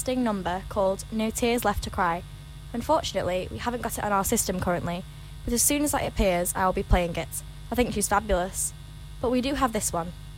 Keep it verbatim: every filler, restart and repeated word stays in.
interesting number called No Tears Left to Cry. Unfortunately, we haven't got it on our system currently, but as soon as that appears, I will be playing it. I think she's fabulous. But we do have this one.